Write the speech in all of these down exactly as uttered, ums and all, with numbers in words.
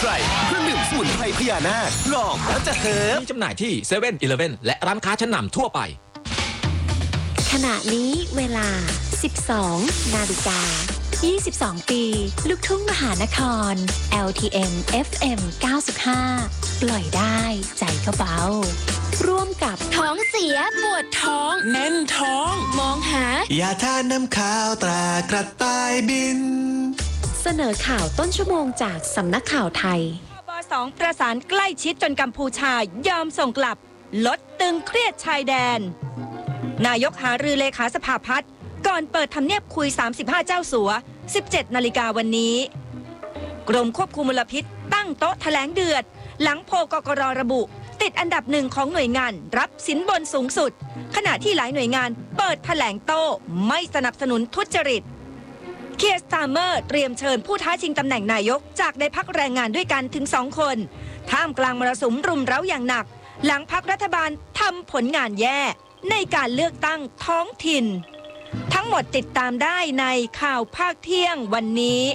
ใครเครื่องดื่มสมุนไพรพญานาคลองแล้วจะเฮิร์บมีจำหน่ายที่เซเว่นอีเลฟเว่นและร้านค้าชั้นนำทั่วไปขณะนี้เวลา สิบสอง นาฬิกา ยี่สิบสอง ปี ลูกทุ่งมหานคร แอล ที เอ็ม เอฟ เอ็ม เก้าสิบห้า ปล่อยได้ใจก็เบาร่วมกับท้องเสียปวดท้องแน่นท้องมองหายาทาน้ำข้าวตรากระต่ายบินเสนอข่าวต้นชั่วโมงจากสำนักข่าวไทยบสองประสานใกล้ชิดจนกัมพูชายอมส่งกลับลดตึงเครียดชายแดนนายกหารือเลขาสภาพัฒน์ก่อนเปิดทำเนียบคุยสามสิบห้าเจ้าสัว สิบเจ็ด นาฬิกาวันนี้กรมควบคุมมลพิษตั้งโต๊ะแถลงเดือดหลังโพลกกร.ระบุติดอันดับหนึ่งของหน่วยงานรับสินบนสูงสุดขณะที่หลายหน่วยงานเปิดแถลงโต้ไม่สนับสนุนทุจริตเคียร์สตาร์เมอร์เตรียมเชิญผู้ท้าชิงตำแหน่งนายกจากในพรรคแรงงานด้วยกันถึงสองคนท่ามกลางมรสุมรุมเร้าอย่างหนักหลังพรรครัฐบาลทำผลงานแย่ในการเลือกตั้งท้องถิ่นทั้งหมดติดตามได้ในข่าวภาคเที่ยงวันนี้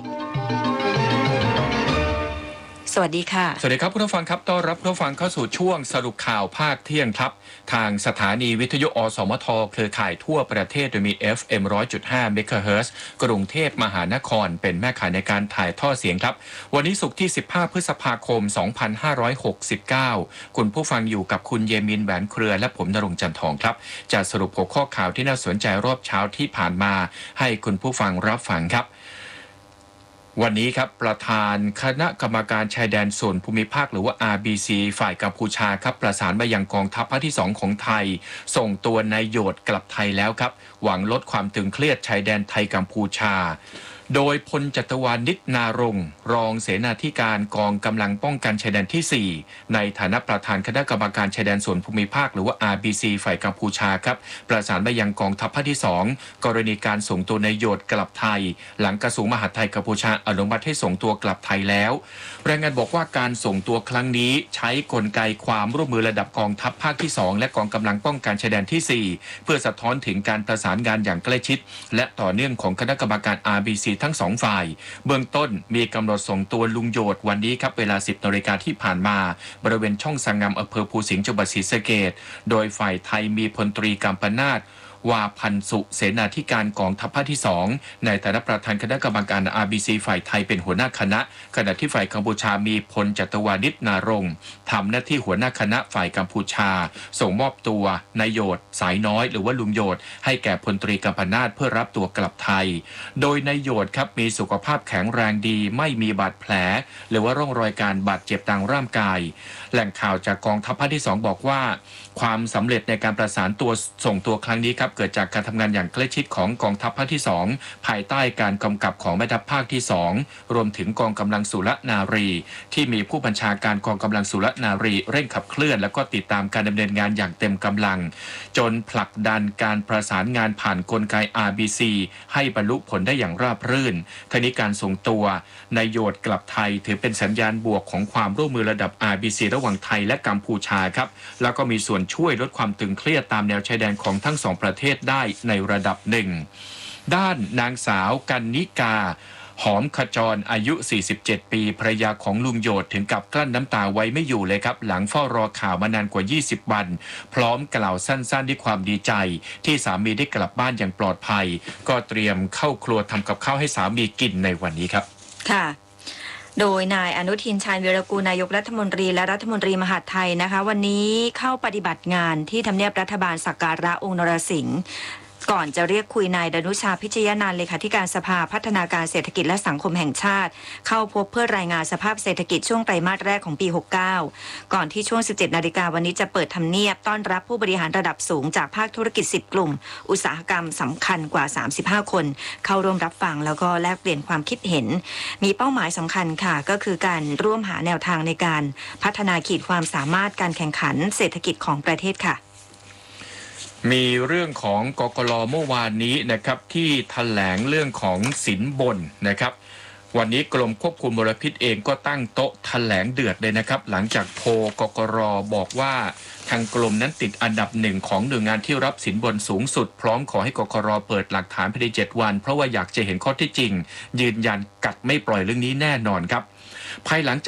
สวัสดีค่ะสวัสดีครับผู้ฟังครับต้อนรับผู้ฟังเข้าสู่ช่วงสรุปข่าวภาคเที่ยงครับทางสถานีวิทยุอสมทเครือข่ายทั่วประเทศโดยมี เอฟ เอ็ม หนึ่งร้อยจุดห้า เมกะเฮิรตซ์กรุงเทพมหานครเป็นแม่ข่ายในการถ่ายทอดเสียงครับวันนี้ศุกร์ที่สิบห้าพฤษภาคมสองพันห้าร้อยหกสิบเก้าคุณผู้ฟังอยู่กับคุณเยมินแหวนเครือและผมณรงค์จันทองครับจะสรุปหัวข้อข่าวที่น่าสนใจรอบเช้าที่ผ่านมาให้คุณผู้ฟังรับฟังครับวันนี้ครับประธานคณะกรรมการชายแดนส่วนภูมิภาคหรือว่า อาร์ บี ซี ฝ่ายกัมพูชาครับประสานมายังกองทัพภาคที่สองของไทยส่งตัวนายโยดกลับไทยแล้วครับหวังลดความตึงเครียดชายแดนไทยกัมพูชาโดยพลจัตวานิชนารงค์รองเสนาธิการกองกำลังป้องกันชายแดนที่สี่ในฐานะประธานคณะกรรมการชายแดนส่วนภูมิภาคหรือว่า อาร์ บี ซี ฝ่ายกัมพูชาครับประสานมายังกองทัพภาคที่สองกรณีการส่งตัวนายโยดกลับไทยหลังกระทรวงมหาดไทยกัมพูชาอนุมัติให้ส่งตัวกลับไทยแล้วรายงานบอกว่าการส่งตัวครั้งนี้ใช้กลไกความร่วมมือระดับกองทัพภาคที่สองและกองกำลังป้องกันชายแดนที่สี่เพื่อสะท้อนถึงการประสานงานอย่างใกล้ชิดและต่อเนื่องของคณะกรรมการ อาร์ บี ซี ทั้งสองฝ่ายเบื้องต้นมีกำหนดส่งตัวลุงโยดวันนี้ครับเวลา สิบ นาฬิกาที่ผ่านมาบริเวณช่องสังงามอำเภอภูสิงห์จังหวัดศรีสะเกษโดยฝ่ายไทยมีพลตรีกัมปนาทวาพันสุเสนาธิการกองทัพภาคที่สองในฐานะประธานคณะกรรมการ อาร์ บี ซี ฝ่ายไทยเป็นหัวหน้าคณะขณะที่ฝ่ายกัมพูชามีพลจัตวานิชนารงค์ทำหน้าที่หัวหน้าคณะฝ่ายกัมพูชาส่งมอบตัวนายโยดสายน้อยหรือว่าลุงโยดให้แก่พลตรีกัมปนาทเพื่อรับตัวกลับไทยโดยนายโยดครับมีสุขภาพแข็งแรงดีไม่มีบาดแผลหรือว่าร่องรอยการบาดเจ็บทางร่างกายแหล่งข่าวจากกองทัพภาคที่สองบอกว่าความสำเร็จในการประสานตัวส่งตัวครั้งนี้ครับเกิดจากการทำงานอย่างใกล้ชิดของกองทัพภาคที่สองภายใต้การกำกับของแม่ทัพภาคที่สองรวมถึงกองกำลังสุรนารีที่มีผู้บัญชาการกองกำลังสุรนารีเร่งขับเคลื่อนและก็ติดตามการดำเนินงานอย่างเต็มกำลังจนผลักดันการประสานงานผ่านกลไก อาร์ บี ซี ให้บรรลุผลได้อย่างราบรื่นทั้งนี้การส่งตัวนายโยดกลับไทยถือเป็นสัญญาณบวกของความร่วมมือระดับ อาร์ บี ซี ระหว่างไทยและกัมพูชาครับแล้วก็มีส่วนช่วยลดความตึงเครียดตามแนวชายแดนของทั้งสองประเทศได้ในระดับหนึ่งด้านนางสาวกันนิกาหอมขจรอายุสี่สิบเจ็ดปีภรรยาของลุงโยดถึงกับกลั้นน้ำตาไว้ไม่อยู่เลยครับหลังเฝ้ารอข่าวมานานกว่ายี่สิบวันพร้อมกล่าวสั้นๆด้วยความดีใจที่สามีได้กลับบ้านอย่างปลอดภัยก็เตรียมเข้าครัวทำกับข้าวให้สามีกินในวันนี้ครับค่ะโดยนายอนุทินชาญวีรกูลนายกรัฐมนตรีและรัฐมนตรีมหาดไทยนะคะวันนี้เข้าปฏิบัติงานที่ทำเนียบรัฐบาลสักการะองค์นรสิงห์ก่อนจะเรียกคุยนายดนุชาพิชยนันท์เลขาธิการสภาพัฒนาการเศรษฐกิจและสังคมแห่งชาติเข้าพบเพื่อรายงานสภาพเศรษฐกิจช่วงไตรมาสแรกของปีหกสิบเก้าก่อนที่ช่วง สิบเจ็ด นาฬิกาวันนี้จะเปิดทำเนียบต้อนรับผู้บริหารระดับสูงจากภาคธุรกิจสิบกลุ่มอุตสาหกรรมสำคัญกว่าสามสิบห้าคนเข้าร่วมรับฟังแล้วก็แลกเปลี่ยนความคิดเห็นมีเป้าหมายสำคัญค่ะก็คือการร่วมหาแนวทางในการพัฒนาขีดความสามารถการแข่งขันเศรษฐกิจของประเทศค่ะมีเรื่องของกกล.เมื่อวานนี้นะครับที่แถลงเรื่องของสินบนนะครับวันนี้กรมควบคุมมลพิษเองก็ตั้งโต๊ะแถลงเดือดเลยนะครับหลังจากโพลกกร.บอกว่าทางกรมนั้นติดอันดับหนึ่งของหน่วยงานที่รับสินบนสูงสุดพร้อมขอให้กกร.เปิดหลักฐานภายในเจ็ดวันเพราะว่าอยากจะเห็นข้อเท็จจริงยืนยันกัดไม่ปล่อยเรื่องนี้แน่นอนครับภายหลัง